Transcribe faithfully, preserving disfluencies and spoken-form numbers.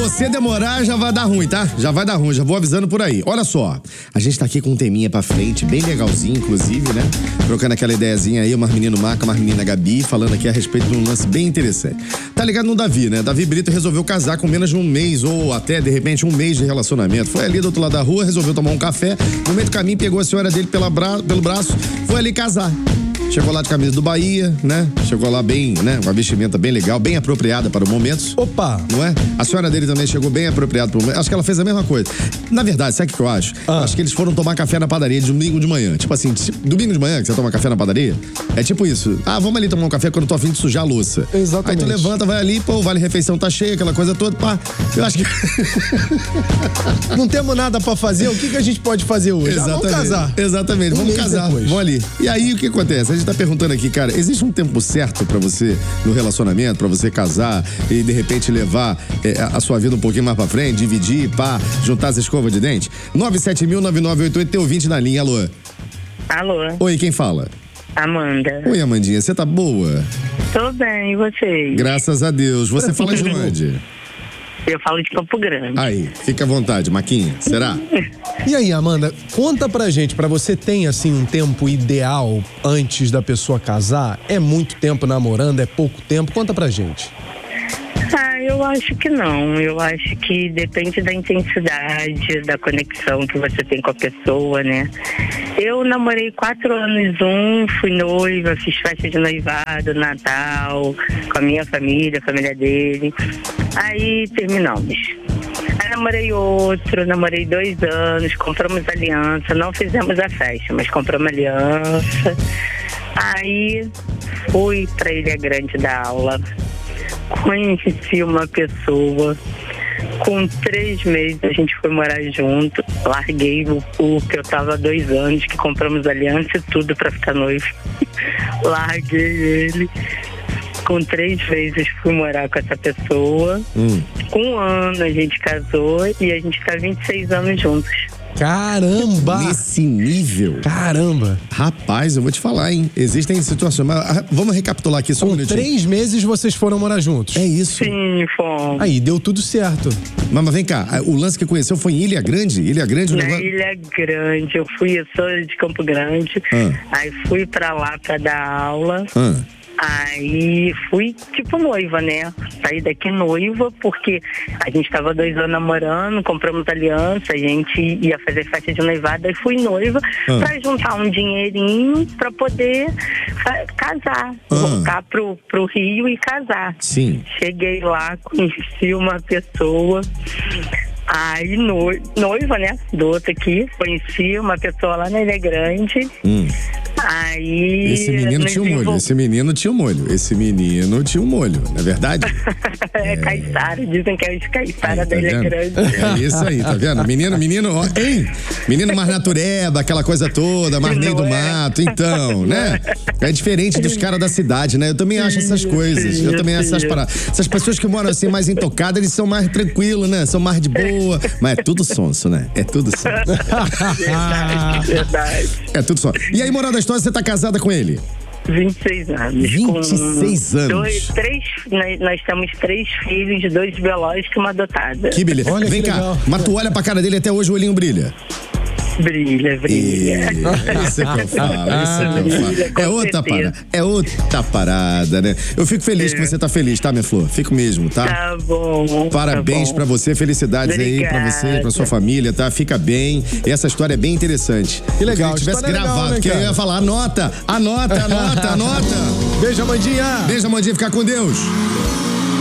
você demorar, já vai dar ruim, tá? Já vai dar ruim, já vou avisando por aí. Olha só, a gente tá aqui com um teminha pra frente, bem legalzinho, inclusive, né? Trocando aquela ideiazinha aí, uma menina Marca, uma menina Gabi, falando aqui a respeito de um lance bem interessante. Tá ligado no Davi, né? Davi Brito resolveu casar com menos de um mês, ou até, de repente, um mês de relacionamento. Foi ali do outro lado da rua, resolveu tomar um café, no meio do caminho pegou a senhora dele pela bra... pelo braço, foi ali casar. Chegou lá de camisa do Bahia, né? Chegou lá bem, né? Uma vestimenta bem legal, bem apropriada para o momento. Opa! Não é? A senhora dele também chegou bem apropriada para o momento. Acho que ela fez a mesma coisa. Na verdade, sabe o que eu acho? Ah. Acho que eles foram tomar café na padaria de domingo de manhã. Tipo assim, domingo de manhã que você toma café na padaria, é tipo isso. Ah, vamos ali tomar um café quando eu tô a fim de sujar a louça. Exatamente. Aí tu levanta, vai ali, pô, o vale-refeição tá cheio, aquela coisa toda, pá. Eu acho que... Não temos nada pra fazer, o que, que a gente pode fazer hoje? Exatamente. Ah, vamos casar. Exatamente, Um vamos mês casar. depois. Vamos ali. E aí, o que acontece? A gente tá perguntando aqui, cara, existe um tempo certo pra você, no relacionamento, pra você casar e, de repente, levar é, a sua vida um pouquinho mais pra frente, dividir, pá, juntar as escovas de dente? nove sete mil, nove nove oito oito, teu ouvinte na linha, alô? Alô? Oi, quem fala? Amanda. Oi, Amandinha, você tá boa? Tô bem, e vocês? Graças a Deus. Você fala de onde? Eu falo de Campo Grande. Aí, fica à vontade, Maquinha, será? E aí, Amanda, conta pra gente, pra você tem, assim, um tempo ideal antes da pessoa casar? É muito tempo namorando, é pouco tempo? Conta pra gente. Ah, eu acho que não. Eu acho que depende da intensidade, da conexão que você tem com a pessoa, né? Eu namorei quatro anos um, fui noiva, fiz festa de noivado, Natal, com a minha família, a família dele. Aí terminamos. Aí namorei outro, namorei dois anos, compramos aliança, não fizemos a festa, mas compramos aliança. Aí fui pra Ilha Grande dar aula. Conheci uma pessoa, com três meses a gente foi morar junto, larguei o, o que eu tava há dois anos, que compramos aliança e tudo pra ficar noivo, larguei ele, com três meses fui morar com essa pessoa, hum. com um ano a gente casou e a gente tá vinte e seis anos juntos. Caramba! Nesse nível? Caramba! Rapaz, eu vou te falar, hein? Existem situações, mas vamos recapitular aqui só um Com minutinho. três meses vocês foram morar juntos? É isso? Sim, fomos. Aí, deu tudo certo. Mas, mas vem cá, o lance que conheceu foi em Ilha Grande? Ilha Grande? Na negócio... Ilha Grande, eu fui, eu sou de Campo Grande, ah. aí fui pra lá pra dar aula. Ah. Aí fui tipo noiva, né? Saí daqui noiva porque a gente tava dois anos namorando, compramos aliança, a gente ia fazer festa de noivado, aí fui noiva ah. pra juntar um dinheirinho pra poder casar, ah. voltar pro, pro Rio e casar. Sim. Cheguei lá, conheci uma pessoa. Aí, no, noiva, né, do outro aqui, conheci uma pessoa lá na Ilha Grande. Hum. Aí... Esse menino tinha um molho, envol... esse menino tinha um molho, esse menino tinha um molho, não é verdade? é, é caiçara, dizem que é os caiçara da Ilha Grande. É isso aí, tá vendo? Menino, menino, ó, hein? Menino mais natureba, aquela coisa toda, mais meio do mato, então, né? É diferente dos caras da cidade, né? Eu também acho essas coisas, eu também acho essas paradas. Essas pessoas que moram assim, mais intocadas, eles são mais tranquilos, né? São mais de boa, mas é tudo sonso, né? É tudo sonso. Verdade, verdade. É tudo sonso. E aí, moral da história, você tá casada com ele? vinte e seis anos. vinte e seis anos. Dois, três, nós, nós temos três filhos, dois biológicos e uma adotada. Que beleza. Olha, vem que cá, legal. Mas tu olha pra cara dele até hoje o olhinho brilha. Brilha, brilha. E... Isso é que eu falo, isso é que eu falo. É outra parada, é outra parada, né? Eu fico feliz é. que você tá feliz, tá, minha flor? Fico mesmo, tá? Tá bom. Parabéns tá bom. pra você, felicidades Obrigada. aí pra você, pra sua família, tá? Fica bem. E essa história é bem interessante. Que legal. Se tivesse gravado, legal, né, que eu ia falar, anota, anota, anota, anota. Beijo, Amandinha. Beijo, Amandinha, ficar com Deus.